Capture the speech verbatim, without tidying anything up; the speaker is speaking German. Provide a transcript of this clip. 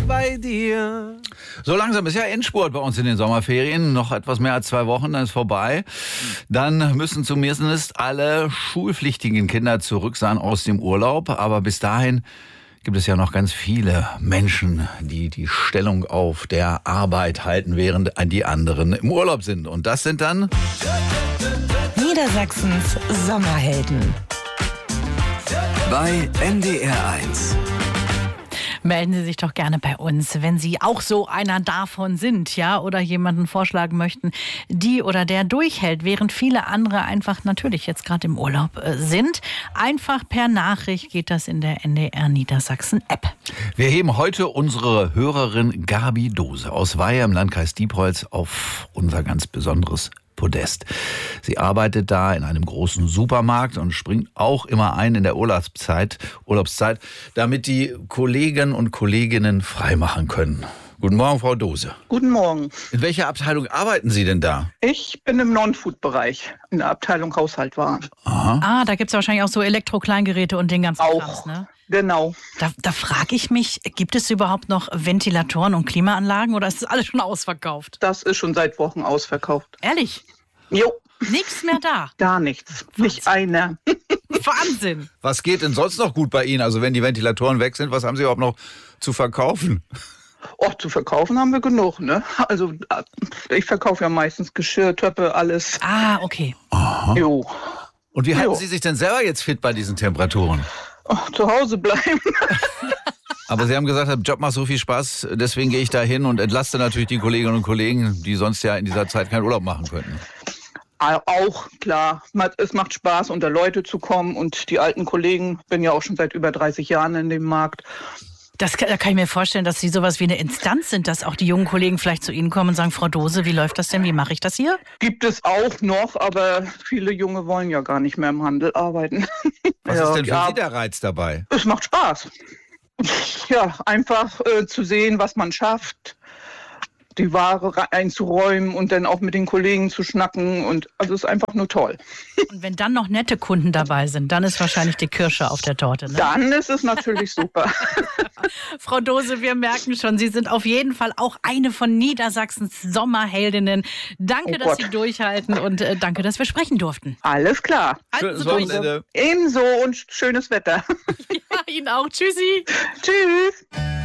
bei dir. So langsam ist ja Endspurt bei uns in den Sommerferien. Noch etwas mehr als zwei Wochen, dann ist vorbei. Dann müssen zumindest alle schulpflichtigen Kinder zurück sein aus dem Urlaub. Aber bis dahin gibt es ja noch ganz viele Menschen, die die Stellung auf der Arbeit halten, während die anderen im Urlaub sind. Und das sind dann Niedersachsens Sommerhelden bei N D R eins. Melden Sie sich doch gerne bei uns, wenn Sie auch so einer davon sind, ja, oder jemanden vorschlagen möchten, die oder der durchhält, während viele andere einfach natürlich jetzt gerade im Urlaub äh, sind. Einfach per Nachricht geht das in der N D R Niedersachsen App. Wir heben heute unsere Hörerin Gabi Dose aus Weiher im Landkreis Diepholz auf unser ganz besonderes Podest. Sie arbeitet da in einem großen Supermarkt und springt auch immer ein in der Urlaubszeit, Urlaubszeit, damit die Kollegen und Kolleginnen freimachen können. Guten Morgen, Frau Dose. Guten Morgen. In welcher Abteilung arbeiten Sie denn da? Ich bin im Non-Food-Bereich, in der Abteilung Haushaltwaren. Aha. Ah, da gibt es wahrscheinlich auch so Elektro-Kleingeräte und den ganzen Auch. Krams, ne? Genau. Da, da frage ich mich, gibt es überhaupt noch Ventilatoren und Klimaanlagen oder ist das alles schon ausverkauft? Das ist schon seit Wochen ausverkauft. Ehrlich? Jo, Nichts mehr da. gar nichts. Nicht einer. Wahnsinn. Was geht denn sonst noch gut bei Ihnen? Also wenn die Ventilatoren weg sind, was haben Sie überhaupt noch zu verkaufen? Oh, zu verkaufen haben wir genug, ne? Also ich verkaufe ja meistens Geschirr, Töpfe, alles. Ah, okay. Jo. Und wie halten Jo. Sie sich denn selber jetzt fit bei diesen Temperaturen? Oh, zu Hause bleiben. Aber Sie haben gesagt, der Job macht so viel Spaß, deswegen gehe ich da hin und entlaste natürlich die Kolleginnen und Kollegen, die sonst ja in dieser Zeit keinen Urlaub machen könnten. Auch, klar. Es macht Spaß, unter Leute zu kommen und die alten Kollegen, bin ja auch schon seit über dreißig Jahren in dem Markt. Das, da kann ich mir vorstellen, dass Sie sowas wie eine Instanz sind, dass auch die jungen Kollegen vielleicht zu Ihnen kommen und sagen, Frau Dose, wie läuft das denn, wie mache ich das hier? Gibt es auch noch, aber viele Junge wollen ja gar nicht mehr im Handel arbeiten. Was Ja, ist denn für ja. Sie der Reiz dabei? Es macht Spaß. Ja, einfach äh, zu sehen, was man schafft, die Ware einzuräumen und dann auch mit den Kollegen zu schnacken. Und also es ist einfach nur toll. Und wenn dann noch nette Kunden dabei sind, dann ist wahrscheinlich die Kirsche auf der Torte, ne? Dann ist es natürlich super. Frau Dose, wir merken schon, Sie sind auf jeden Fall auch eine von Niedersachsens Sommerheldinnen. Danke, Oh dass Gott. Sie durchhalten und äh, danke, dass wir sprechen durften. Alles klar. Halten Sie Schönes durch. Wochenende. Ebenso und schönes Wetter. Ja, Ihnen auch. Tschüssi. Tschüss.